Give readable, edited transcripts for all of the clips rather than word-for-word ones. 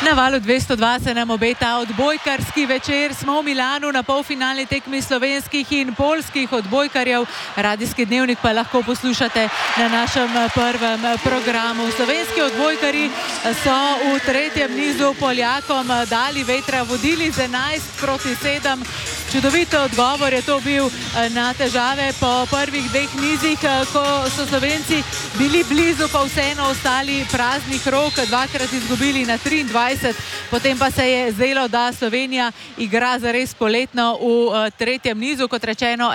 Na Valu 202 se nam obeta odbojkarski večer. Smo v Milanu na polfinalni tekmi slovenskih in poljskih odbojkarjev. Radijski dnevnik pa lahko poslušate na našem prvem programu. Slovenski odbojkarji so v tretjem nizu Poljakom dali vetra, vodili z 11-7. Čudovit odgovor je to bil na težave po prvih dveh nizih, ko so Slovenci bili blizu, pa vseeno ostali praznih rok, dvakrat izgubili na 23, potem pa se je zdelo, da Slovenija igra zares poletno v tretjem nizu, kot rečeno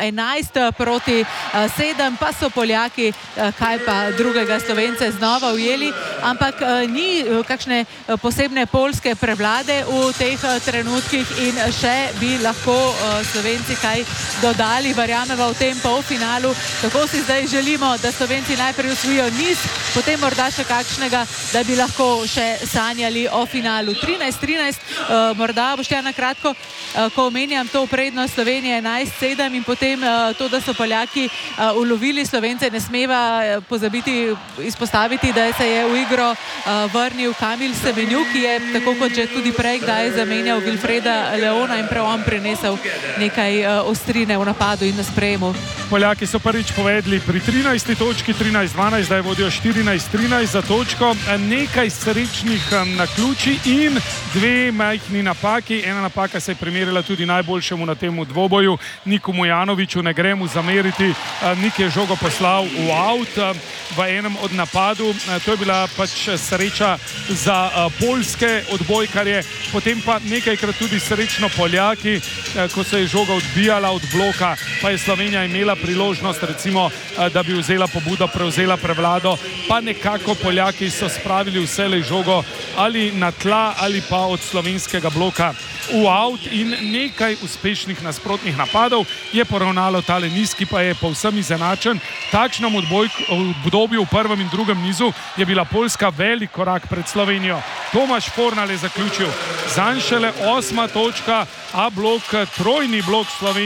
11-7, pa so Poljaki kaj pa drugega Slovence znova ujeli, ampak ni kakšne posebne poljske prevlade v teh trenutkih in še bi lahko Slovenci kaj dodali, verjamemo v tem polfinalu. Tako si zdaj želimo, da Slovenci najprej osvojijo niz, potem morda še kakšnega, da bi lahko še sanjali o finalu. 13-13, morda Boštjan na kratko, ko omenjam to prednost Slovenije 11-7 in potem to, da so Poljaki ulovili Slovence, ne smeva pozabiti izpostaviti, da se je v igro vrnil Kamil Semenjuk, ki je tako kot že tudi prej kdaj zamenjal Wilfreda Leona in prav on prinesel nekaj ostrine v napadu in na sprejemu. Poljaki so prvič povedli pri 13. točki, 13-12, zdaj vodijo 14-13 za točko. Nekaj srečnih naključij in dve majhni napaki. Ena napaka se je primerila tudi najboljšemu na temu dvoboju, Niku Mujanoviću, ne gre mu zameriti. Nik je žogo poslal v out v enem od napadu. To je bila pač sreča za poljske odbojkarje, potem pa nekajkrat tudi srečno Poljaki, ko se je žoga odbijala od bloka, pa je Slovenija imela priložnost, recimo, da bi vzela pobudo, prevzela prevlado, pa nekako Poljaki so spravili vselej žogo ali na tla ali pa od slovenskega bloka v out in nekaj uspešnih nasprotnih napadov je poravnalo tale niz, ki pa je povsem izenačen. V takšnem obdobju v prvem in drugem nizu je bila Poljska velik korak pred Slovenijo. Tomaš Fornal je zaključil. Zanj šele 8. točka, a blok, trojni blok Slovenije.